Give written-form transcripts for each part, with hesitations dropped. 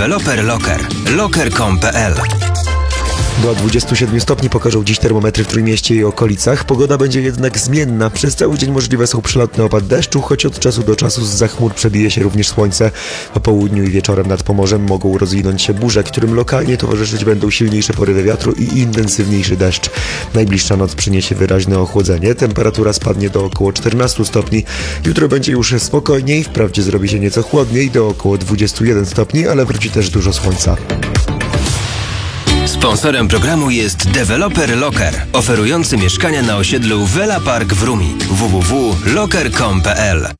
Deweloper Locker. Locker.com.pl. Do 27 stopni pokażą dziś termometry w Trójmieście i okolicach. Pogoda będzie jednak zmienna. Przez cały dzień możliwe są przelotne opady deszczu, choć od czasu do czasu zza chmur przebije się również słońce. Po południu i wieczorem nad Pomorzem mogą rozwinąć się burze, którym lokalnie towarzyszyć będą silniejsze porywy wiatru i intensywniejszy deszcz. Najbliższa noc przyniesie wyraźne ochłodzenie. Temperatura spadnie do około 14 stopni. Jutro będzie już spokojniej, wprawdzie zrobi się nieco chłodniej, do około 21 stopni, ale wróci też dużo słońca. Sponsorem programu jest Deweloper Locker, oferujący mieszkania na osiedlu Vela Park w Rumi. www.locker.com.pl.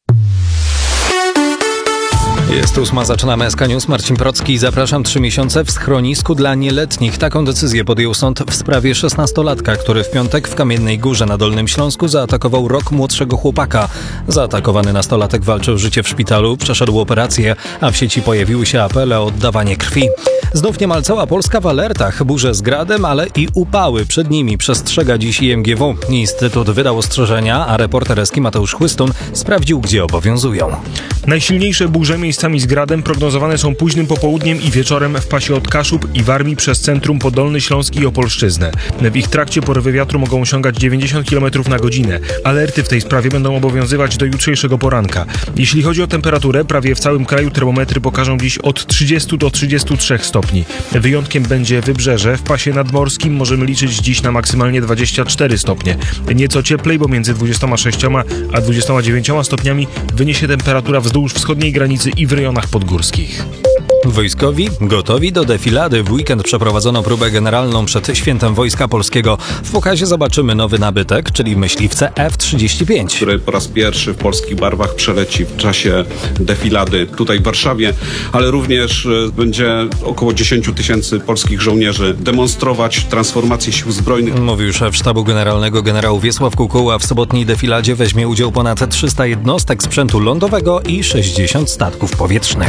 Jest 8, zaczynamy SK News. Marcin Procki. Zapraszam. 3 miesiące w schronisku dla nieletnich. Taką decyzję podjął sąd w sprawie 16-latka, który w piątek w Kamiennej Górze na Dolnym Śląsku zaatakował rok młodszego chłopaka. Zaatakowany nastolatek walczył o życie w szpitalu, przeszedł operację, a w sieci pojawiły się apele o oddawanie krwi. Znów niemal cała Polska w alertach. Burze z gradem, ale i upały. Przed nimi przestrzega dziś IMGW. Instytut wydał ostrzeżenia, a reporter Eski Mateusz Chłystun sprawdził, gdzie obowiązują. Najsilniejsze burze miejscami z gradem prognozowane są późnym popołudniem i wieczorem w pasie od Kaszub i Warmii przez centrum po Dolny Śląsk i Opolszczyznę. W ich trakcie porywy wiatru mogą osiągać 90 km na godzinę. Alerty w tej sprawie będą obowiązywać do jutrzejszego poranka. Jeśli chodzi o temperaturę, prawie w całym kraju termometry pokażą dziś od 30 do 33 stopni. Wyjątkiem będzie Wybrzeże. W pasie nadmorskim możemy liczyć dziś na maksymalnie 24 stopnie. Nieco cieplej, bo między 26 a 29 stopniami wyniesie temperatura wzdłuż wschodniej granicy i w rejonach podgórskich. Wojskowi gotowi do defilady. W weekend przeprowadzono próbę generalną przed Świętem Wojska Polskiego. W pokazie zobaczymy nowy nabytek, czyli myśliwce F-35. Który po raz pierwszy w polskich barwach przeleci w czasie defilady tutaj w Warszawie, ale również będzie około 10 000 polskich żołnierzy demonstrować transformację sił zbrojnych. Mówił szef Sztabu Generalnego generał Wiesław Kukuła. W sobotniej defiladzie weźmie udział ponad 300 jednostek sprzętu lądowego i 60 statków powietrznych.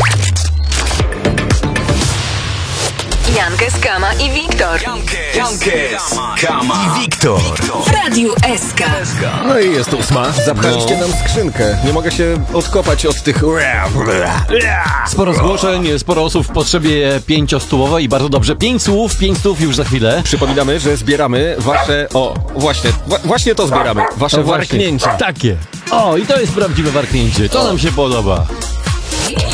Jankes, Kama i Wiktor. Jankes, Kama i Wiktor. W Radiu SK. No i jest 8. Zapchaliście nam skrzynkę. Nie mogę się odkopać od tych... Sporo zgłoszeń, sporo osób w potrzebie 5-stółowej i bardzo dobrze. 5 słów już za chwilę. Przypominamy, że zbieramy wasze... Właśnie to zbieramy. Wasze warknięcia. Takie. O, i to jest prawdziwe warknięcie. To nam się podoba.